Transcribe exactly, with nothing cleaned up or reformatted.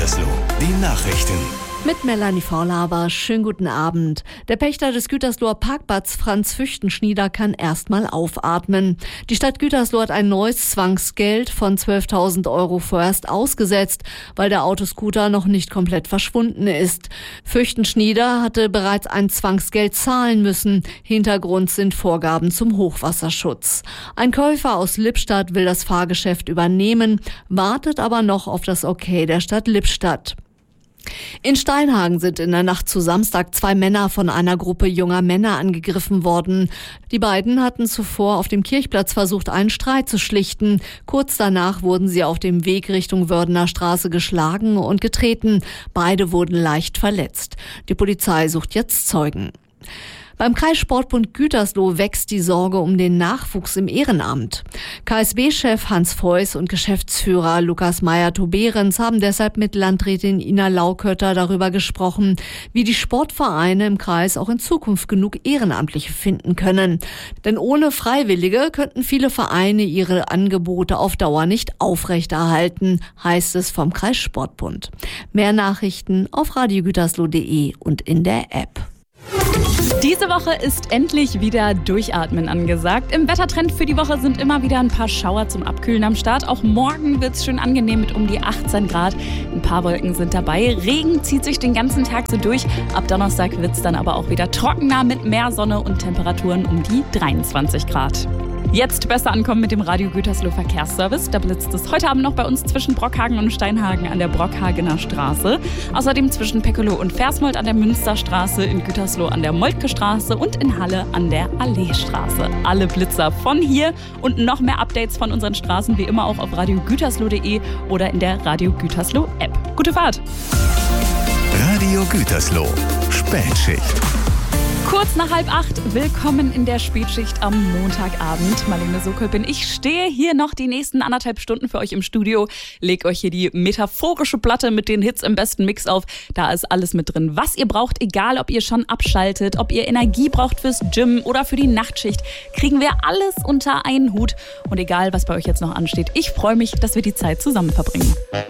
Gütersloh, die Nachrichten. Mit Melanie Vorlaber, schönen guten Abend. Der Pächter des Gütersloher Parkplatzes Franz Füchtenschnieder kann erstmal aufatmen. Die Stadt Gütersloh hat ein neues Zwangsgeld von zwölftausend Euro vorerst ausgesetzt, weil der Autoscooter noch nicht komplett verschwunden ist. Füchtenschnieder hatte bereits ein Zwangsgeld zahlen müssen. Hintergrund sind Vorgaben zum Hochwasserschutz. Ein Käufer aus Lippstadt will das Fahrgeschäft übernehmen, wartet aber noch auf das Okay der Stadt Lippstadt. In Steinhagen sind in der Nacht zu Samstag zwei Männer von einer Gruppe junger Männer angegriffen worden. Die beiden hatten zuvor auf dem Kirchplatz versucht, einen Streit zu schlichten. Kurz danach wurden sie auf dem Weg Richtung Wördener Straße geschlagen und getreten. Beide wurden leicht verletzt. Die Polizei sucht jetzt Zeugen. Beim Kreissportbund Gütersloh wächst die Sorge um den Nachwuchs im Ehrenamt. K S B-Chef Hans Feuß und Geschäftsführer Lukas Meyer-Toberens haben deshalb mit Landrätin Ina Laukötter darüber gesprochen, wie die Sportvereine im Kreis auch in Zukunft genug Ehrenamtliche finden können. Denn ohne Freiwillige könnten viele Vereine ihre Angebote auf Dauer nicht aufrechterhalten, heißt es vom Kreissportbund. Mehr Nachrichten auf radio gütersloh punkt de und in der App. Diese Woche ist endlich wieder Durchatmen angesagt. Im Wettertrend für die Woche sind immer wieder ein paar Schauer zum Abkühlen am Start. Auch morgen wird es schön angenehm mit um die achtzehn Grad. Ein paar Wolken sind dabei. Regen zieht sich den ganzen Tag so durch. Ab Donnerstag wird es dann aber auch wieder trockener mit mehr Sonne und Temperaturen um die dreiundzwanzig Grad. Jetzt besser ankommen mit dem Radio Gütersloh Verkehrsservice. Da blitzt es heute Abend noch bei uns zwischen Brockhagen und Steinhagen an der Brockhagener Straße. Außerdem zwischen Peckeloh und Versmold an der Münsterstraße, in Gütersloh an der Moltke-Straße und in Halle an der Alleestraße. Alle Blitzer von hier und noch mehr Updates von unseren Straßen wie immer auch auf radio gütersloh punkt de oder in der Radio Gütersloh App. Gute Fahrt! Radio Gütersloh, Spätschicht. Kurz nach halb acht, willkommen in der Spätschicht am Montagabend. Marlene Sokol bin ich, stehe hier noch die nächsten anderthalb Stunden für euch im Studio, leg euch hier die metaphorische Platte mit den Hits im besten Mix auf. Da ist alles mit drin, was ihr braucht, egal ob ihr schon abschaltet, ob ihr Energie braucht fürs Gym oder für die Nachtschicht, kriegen wir alles unter einen Hut. Und egal, was bei euch jetzt noch ansteht, ich freue mich, dass wir die Zeit zusammen verbringen.